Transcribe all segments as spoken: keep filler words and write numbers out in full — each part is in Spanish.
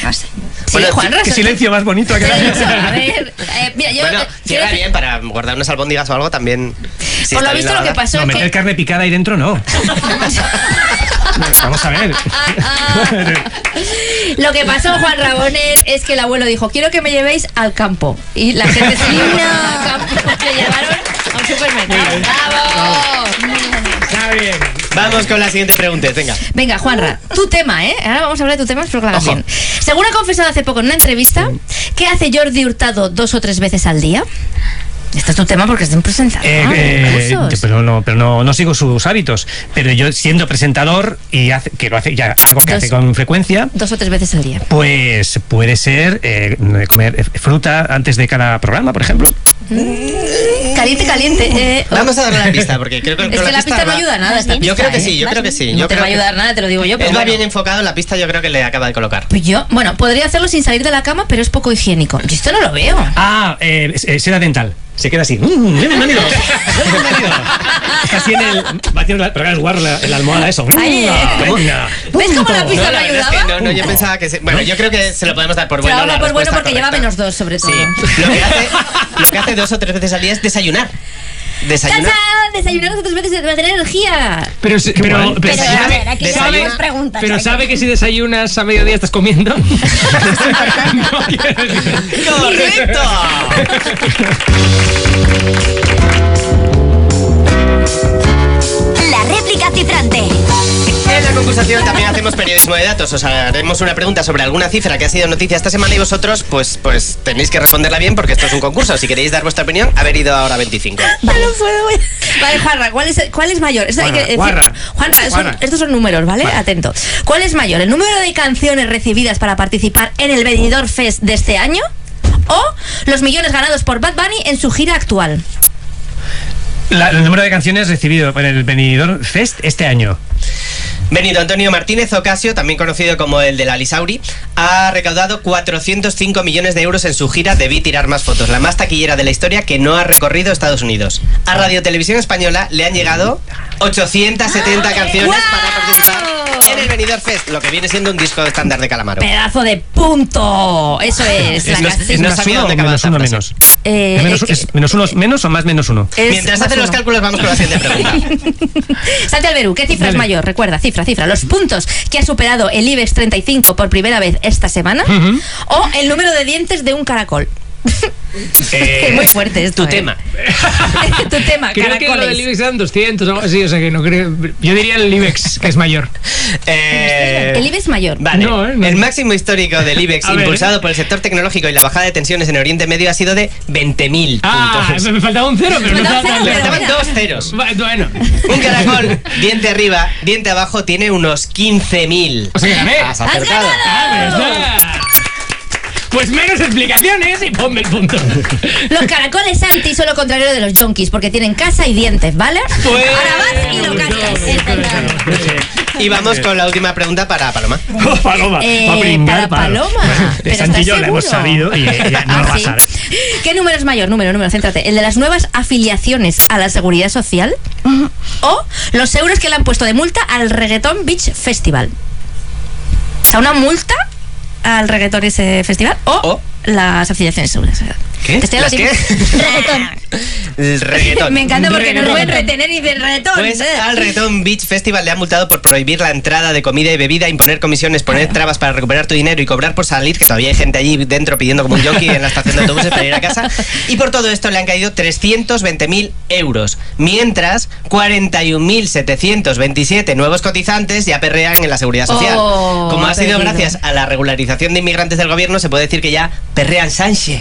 frase. Sí, bueno, Juanra, qué silencio más bonito ha quedado. A ver, eh, mira, yo... Bueno, eh, cierra bien para guardar unas albóndigas o algo también. Si por lo visto lo que pasó no, es meter que... carne picada ahí dentro no. Vamos a ver. Lo que pasó, Juan Rabones, es que el abuelo dijo, quiero que me llevéis al campo. Y la gente se iba al campo, se llevaron a un supermercado. ¡Bravo! Está bien. Vamos con la siguiente pregunta, venga. Venga, Juanra, tu tema, ¿eh? Ahora vamos a hablar de tu tema, espero que lo hagas bien. Según ha confesado hace poco en una entrevista, ¿qué hace Jordi Hurtado dos o tres veces al día? Este es tu tema porque es de un presentador. Eh, eh, pero no, pero no, no sigo sus hábitos. Pero yo, siendo presentador, y hace, que lo hace, ya algo que dos, hace con frecuencia. Dos o tres veces al día. Pues puede ser eh, comer fruta antes de cada programa, por ejemplo. Mm, caliente, caliente. Eh, oh. Vamos a darle la pista, porque creo que es que la, la pista, pista no va... ayuda a nada. Esta yo pista, creo que ¿eh? sí, yo creo que sí. No yo te creo va a ayudar que... nada, te lo digo yo. Pero es bueno. bien enfocado, la pista yo creo que le acaba de colocar. Pues yo, bueno, podría hacerlo sin salir de la cama, pero es poco higiénico. Yo esto no lo veo. Ah, eh, seda dental. Se queda así. ¡Mmm! ¡Bienvenido! ¡Bienvenido! Así en el. Va a tirar el guarro en la almohada, eso. Ay, venga. ¿Ves cómo la pista no, no ayudaba? Es que no, no, yo pensaba que. Se, bueno, yo creo que se lo podemos dar por bueno. Claro, por bueno porque correcta. lleva menos dos, sobre todo. Sí. Lo que, hace, lo que hace dos o tres veces al día es desayunar. Desayunar. ¡Tachán! Desayunar dos o tres veces va a tener energía. Pero, pero, pero, pero sabe, a ver, aquí sabe, preguntas, pero aquí. sabe que si desayunas a mediodía estás comiendo. ¡Correcto! La réplica cifrante. En la concursación también hacemos periodismo de datos. Os haremos una pregunta sobre alguna cifra que ha sido noticia esta semana y vosotros pues, pues tenéis que responderla bien porque esto es un concurso. Si queréis dar vuestra opinión, haber ido ahora veinticinco. Vale, no puedo. Vale, Juanra, ¿cuál es, cuál es mayor? Esto hay que decir, Juanra, Juanra, son, Juanra. estos son números, ¿vale? Juanra. Atento. ¿Cuál es mayor? ¿El número de canciones recibidas para participar en el Benidorm Fest de este año? ¿O los millones ganados por Bad Bunny en su gira actual? La, el número de canciones recibido en el Benidorm Fest este año. Benito Antonio Martínez Ocasio, también conocido como el de la Lisauri, ha recaudado cuatrocientos cinco millones de euros en su gira Debí tirar más fotos, la más taquillera de la historia que no ha recorrido Estados Unidos. A Radio Televisión Española le han llegado ochocientas setenta canciones ¡Wow! para participar en el Benidorm Fest, lo que viene siendo un disco estándar de Calamaro. Pedazo de punto. Eso es. ¿Es, la es, canción. es no más sabía uno o dónde menos acaba uno esta menos? Eh, ¿Es menos, eh, es menos uno menos o más menos uno? es Mientras más hacen los uno. cálculos vamos con la siguiente pregunta. Santi Alberú, ¿qué cifra Dale. es mayor? Recuerda, cifra, cifra. Los puntos que ha superado el IBEX treinta y cinco por primera vez esta semana, Uh-huh. o el número de dientes de un caracol. Eh, Es muy fuerte esto. Tu ¿eh? tema. Tu tema, Creo caracoles. que lo del IBEX eran doscientos o algo así, o sea que no creo. Yo diría el IBEX, que es mayor. Eh, El IBEX mayor. Vale. No, eh, no. El máximo histórico del IBEX, A ver, impulsado eh. por el sector tecnológico y la bajada de tensiones en Oriente Medio, ha sido de veinte mil Ah, puntos. me faltaba un cero, pero Me no faltaba estaba un tan cero, Le lejos. pero faltaban mira. dos ceros. Va- Bueno, Un caracol, diente arriba, diente abajo, tiene unos quince mil. o sea que gané. Has ¡Has acertado. ganado! Ah, pero está. Pues menos explicaciones y ponme el punto. Los caracoles, Santi, son lo contrario de los yonkis, porque tienen casa y dientes, ¿vale? Pues- Ahora vas y lo cascas. Y vamos con la última pregunta para Paloma. Oh, Paloma, Eh, va a pringar, para palo. Paloma. De Pero Santi y yo ¿estás la hemos seguro? sabido y ella no Ah, lo va a ¿sí? saber. ¿Qué número es mayor? Número, número, céntrate. ¿El de las nuevas afiliaciones a la Seguridad Social? ¿O los euros que le han puesto de multa al Reggaeton Beach Festival? O sea, una multa al Reggaeton ese festival o, O. las afiliaciones de Seguridad Social. ¿Qué? Te estoy ¿Las dando qué? tiempo. Reggaetón. El reggaetón. Me encanta porque no Reggaetón. pueden retener y de reggaetón. Pues al Reggaeton Beach Festival le han multado por prohibir la entrada de comida y bebida, imponer comisiones, poner trabas para recuperar tu dinero y cobrar por salir, que todavía hay gente allí dentro pidiendo como un yonki en la estación de autobuses para ir a casa. Y por todo esto le han caído trescientos veinte mil euros, mientras cuarenta y un mil setecientos veintisiete nuevos cotizantes ya perrean en la Seguridad Social. Oh, Como ha sido perdido. gracias a la regularización de inmigrantes del gobierno, se puede decir que ya perrean Sánchez.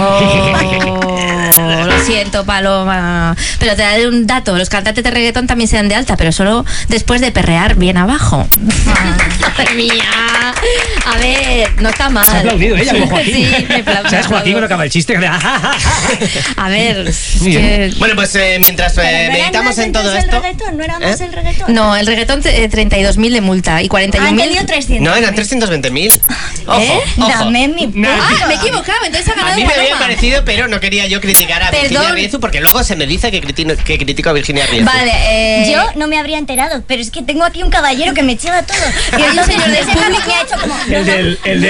Oh, lo siento, Paloma. Pero te daré un dato. Los cantantes de reggaetón también se dan de alta, pero solo después de perrear bien abajo. Madre mía. A ver, no está mal. Se ha aplaudido ella, como Joaquín. Sí, me apla- ¿Sabes, Joaquín, cuando acaba el chiste? A ver, es Muy bien. que- Bueno, pues eh, mientras eh, meditamos en todo esto... ¿No era más el reggaetón? ¿No era más ¿Eh? el reggaetón? No, el reggaetón eh, treinta y dos mil de multa y cuarenta y Ah, un mil. entendido trescientos. No, eran trescientos veinte mil. Ojo, ¿Eh? ojo. Dame mi punto. Ah, me he equivocado, entonces ha A ganado mí me había Paloma. parecido, pero no quería yo criticar a Virginia Perdón. Riezu, porque luego se me dice que critico, que critico a Virginia Riezu. Vale, eh... Yo no me habría enterado, pero es que tengo aquí un caballero que me chiva todo. Y entonces señor del ese cambio público? me ha hecho como... El del, el de